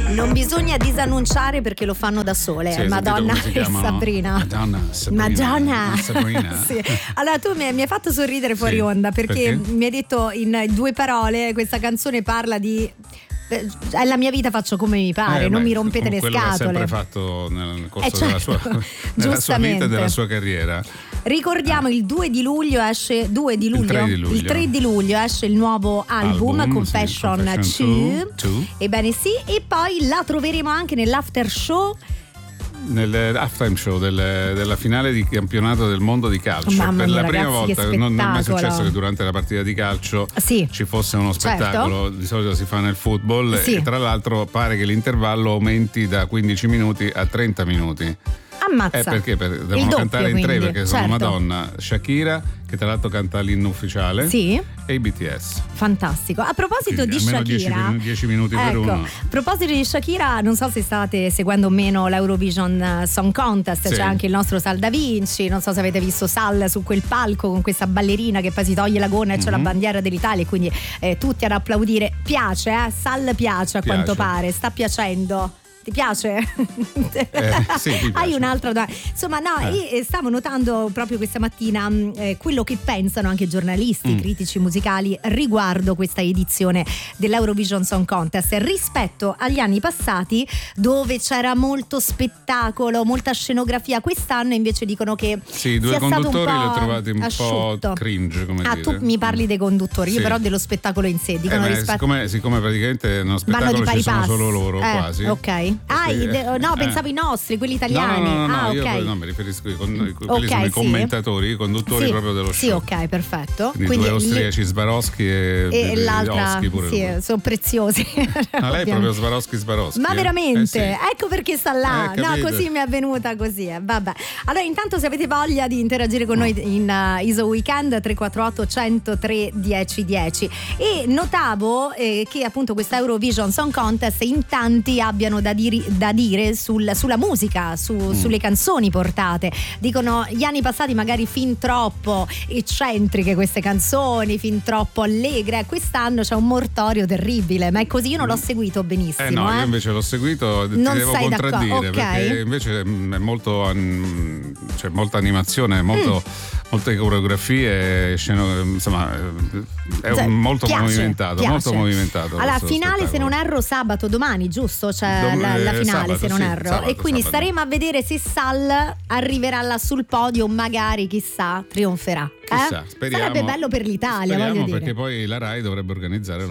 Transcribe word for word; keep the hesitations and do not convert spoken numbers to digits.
Non bisogna disannunciare perché lo fanno da sole, sì, Madonna e Sabrina. Madonna, Sabrina. Madonna. Sabrina. Sì. Allora tu mi, mi hai fatto sorridere fuori sì. onda perché, perché mi hai detto in due parole questa canzone parla di alla mia vita faccio come mi pare, eh, non beh, mi rompete le quello scatole. Quello che ha sempre fatto nel corso eh, certo. della, sua, della sua vita e della sua carriera. Ricordiamo, il due di luglio esce due di luglio? Il tre di luglio, il tre di luglio esce il nuovo album, album Confession, sì, two. two. Ebbene sì, e poi la troveremo anche nell'after show, nel halftime show del, della finale di campionato del mondo di calcio. Mamma per mia, la prima ragazzi, volta non, non è mai successo che durante la partita di calcio sì. ci fosse uno spettacolo, certo. Di solito si fa nel football sì. e tra l'altro pare che l'intervallo aumenti da quindici minuti a trenta minuti. Ammazza. Eh, perché per, devono doppio, cantare in quindi. tre perché sono certo. Madonna, Shakira, che tra l'altro canta l'inno ufficiale, sì. e i B T S. Fantastico. A proposito Quindi, di Shakira, dieci minuti ecco, per uno. A proposito di Shakira, non so se state seguendo o meno l'Eurovision Song Contest, sì. c'è anche il nostro Sal Da Vinci, non so se avete visto Sal su quel palco con questa ballerina che poi si toglie la gonna e mm-hmm. c'è la bandiera dell'Italia e quindi eh, tutti ad applaudire. Piace, eh? Sal piace a piace. quanto pare, sta piacendo. Ti piace? Eh, sì, mi piace. Hai un'altra domanda. Insomma, no, eh. stavo notando proprio questa mattina eh, quello che pensano anche giornalisti, mm. critici musicali riguardo questa edizione dell'Eurovision Song Contest rispetto agli anni passati dove c'era molto spettacolo, molta scenografia. Quest'anno invece dicono che sì, i due sia conduttori stato un po' li ho trovati un asciutto. po' cringe, come ah, dire. tu mi parli dei conduttori, sì. io però dello spettacolo in sé. Dicono eh, rispetto... siccome, siccome praticamente nello spettacolo ci sono solo loro, eh, quasi. Ok. Ah, sì. de- no, eh. pensavo i nostri, quelli italiani. No, no, no, no, ah, io ok. no, mi riferisco ai con, quelli okay, sono i sì. commentatori, i conduttori sì. proprio dello show. Sì, ok, perfetto. Quindi, Quindi due austriaci, Swarovski e, e l'altra, Oschi pure. Sì, sono preziosi. No, lei è proprio Swarovski Swarovski. Ma veramente? Eh, sì. Ecco perché sta là. Eh, no, così mi è venuta così. Eh. Vabbè. Allora, intanto se avete voglia di interagire con no. noi in uh, I S O Weekend tre quattro otto uno zero tre dieci dieci. E notavo eh, che appunto questa Eurovision Song Contest in tanti abbiano da, diri, da dire sul, sulla musica, su, mm. sulle canzoni portate. Dicono gli anni passati magari fin troppo eccentriche queste canzoni, fin troppo allegre. Quest'anno c'è un mortorio terribile, ma è così, io non l'ho seguito benissimo. Eh no, eh? io invece l'ho seguito, ti non devo sei contraddire okay. perché invece è molto, c'è molta animazione, molto, mm. molte coreografie, sceno, insomma è cioè, molto piace, movimentato, piace. molto movimentato. Allora, finale spettacolo. Se non erro sabato, domani, giusto? C'è Dom- la, la finale sabato, se non sì, erro. sabato, e quindi sabato. staremo a vedere se Sal arriverà là sul podio, magari chissà trionferà. Chissà, eh? speriamo. Sarebbe bello per l'Italia, speriamo voglio dire. Perché poi la Rai dovrebbe organizzare